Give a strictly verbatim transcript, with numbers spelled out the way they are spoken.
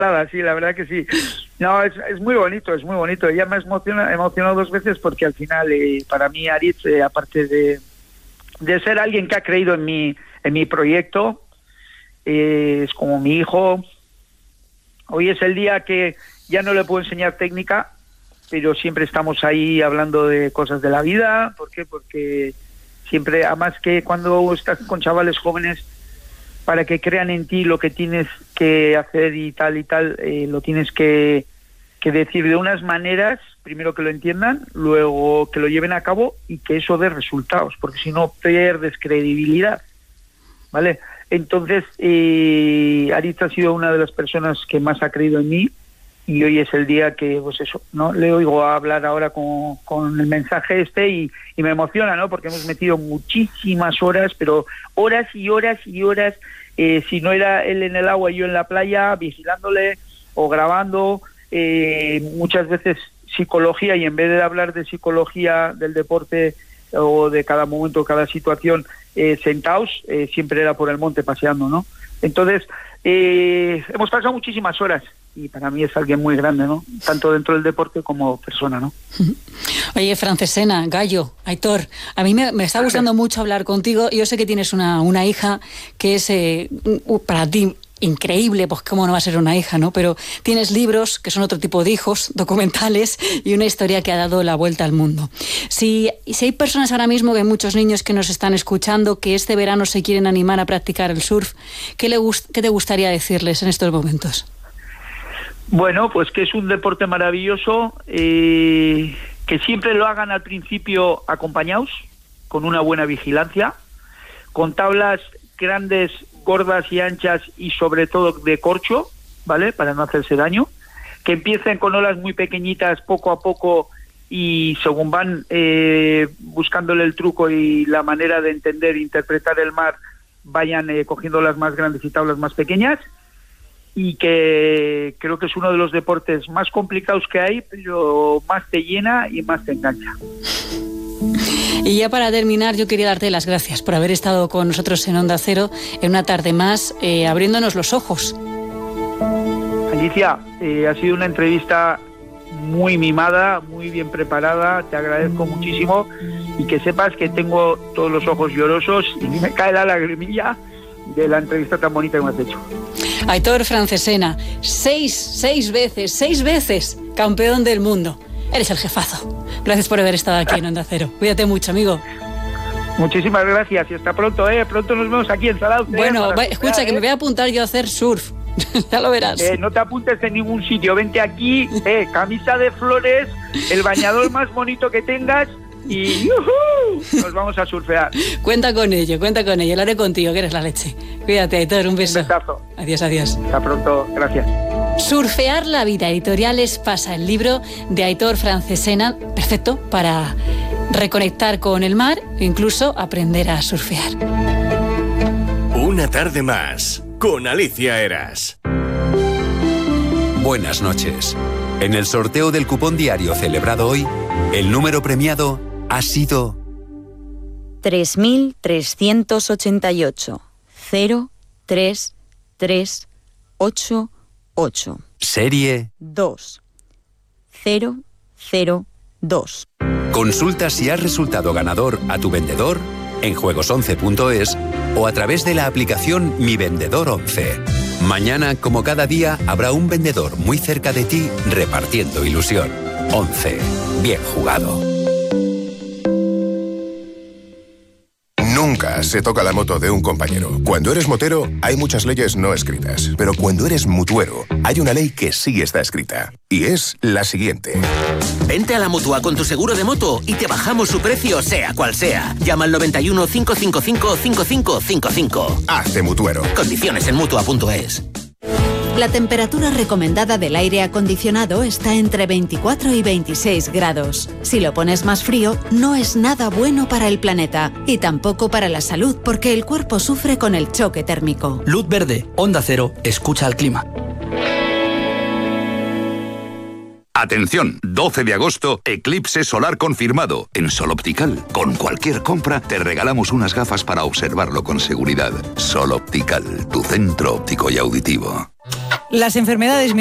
Sí, la verdad que sí. No, es, es muy bonito, es muy bonito. Ella me ha emocionado, emocionado dos veces porque al final, eh, para mí, Aritz, eh, aparte de, de ser alguien que ha creído en mi, en mi proyecto, eh, es como mi hijo. Hoy es el día que ya no le puedo enseñar técnica, pero siempre estamos ahí hablando de cosas de la vida. ¿Por qué? Porque siempre, además que cuando estás con chavales jóvenes, para que crean en ti lo que tienes que hacer y tal y tal, eh, lo tienes que, que decir de unas maneras, primero que lo entiendan, luego que lo lleven a cabo y que eso dé resultados, porque si no pierdes credibilidad, ¿vale? Entonces, eh, Aritz ha sido una de las personas que más ha creído en mí y hoy es el día que, pues eso, ¿no? Le oigo hablar ahora con, con el mensaje este y, y me emociona, ¿no? Porque hemos metido muchísimas horas, pero horas y horas y horas, eh, si no era él en el agua y yo en la playa, vigilándole o grabando, eh, muchas veces psicología, y en vez de hablar de psicología del deporte o de cada momento, cada situación, eh, sentados, eh, siempre era por el monte paseando, ¿no? Entonces, eh, hemos pasado muchísimas horas y para mí es alguien muy grande, ¿no? Tanto dentro del deporte como persona, ¿no? Oye, Francesena, Gallo, Aitor, a mí me, me está gustando mucho hablar contigo. Yo sé que tienes una, una hija que es eh, para ti increíble, pues cómo no va a ser una hija, ¿no? Pero tienes libros que son otro tipo de hijos, documentales y una historia que ha dado la vuelta al mundo. Si, si hay personas ahora mismo, que hay muchos niños que nos están escuchando, que este verano se quieren animar a practicar el surf, ¿qué, le gust- qué te gustaría decirles en estos momentos? Bueno, pues que es un deporte maravilloso, eh, que siempre lo hagan al principio acompañados, con una buena vigilancia, con tablas grandes, gordas y anchas y sobre todo de corcho, ¿vale? Para no hacerse daño. Que empiecen con olas muy pequeñitas poco a poco y según van eh, buscándole el truco y la manera de entender e interpretar el mar, vayan eh, cogiendo las más grandes y tablas más pequeñas. Y que creo que es uno de los deportes más complicados que hay, pero más te llena y más te engancha. Y ya para terminar, yo quería darte las gracias por haber estado con nosotros en Onda Cero en una tarde más, eh, abriéndonos los ojos. Alicia, eh, ha sido una entrevista muy mimada, muy bien preparada, te agradezco muchísimo y que sepas que tengo todos los ojos llorosos y me cae la lagrimilla de la entrevista tan bonita que me has hecho. Aitor Francesena, seis, seis veces, seis veces campeón del mundo. Eres el jefazo. Gracias por haber estado aquí en Onda Cero. Cuídate mucho, amigo. Muchísimas gracias y hasta pronto, ¿eh? Pronto nos vemos aquí en Zarauz. Bueno, ¿eh? va, escucha, ¿eh? que me voy a apuntar yo a hacer surf. Ya lo verás. Eh, no te apuntes en ningún sitio, vente aquí, eh, camisa de flores, el bañador más bonito que tengas y ¡yujú! Nos vamos a surfear. Cuenta con ello, cuenta con ello. Lo haré contigo, que eres la leche. Cuídate, Aitor, un beso. Un besazo. Adiós, adiós. Hasta pronto, gracias. Surfear la vida, Editoriales Pasa, el libro de Aitor Francesena, perfecto para reconectar con el mar e incluso aprender a surfear. Una tarde más, con Alicia Eras. Buenas noches. En el sorteo del cupón diario celebrado hoy, el número premiado ha sido tres mil trescientos ochenta y ocho, cero tres tres ocho ocho. Serie dos cero cero dos. Consulta si has resultado ganador a tu vendedor en juegos once punto es o a través de la aplicación Mi Vendedor once. Mañana, como cada día, habrá un vendedor muy cerca de ti repartiendo ilusión. once. Bien jugado. Nunca se toca la moto de un compañero. Cuando eres motero, hay muchas leyes no escritas. Pero cuando eres mutuero, hay una ley que sí está escrita. Y es la siguiente. Vente a la Mutua con tu seguro de moto y te bajamos su precio, sea cual sea. Llama al noventa y uno, cinco cinco cinco, cinco cinco cinco cinco. Hazte mutuero. Condiciones en mutua punto es. La temperatura recomendada del aire acondicionado está entre veinticuatro y veintiséis grados. Si lo pones más frío, no es nada bueno para el planeta y tampoco para la salud, porque el cuerpo sufre con el choque térmico. Luz verde, Onda Cero, escucha al clima. Atención, doce de agosto, eclipse solar confirmado en Sol Optical. Con cualquier compra te regalamos unas gafas para observarlo con seguridad. Sol Optical, tu centro óptico y auditivo. Las enfermedades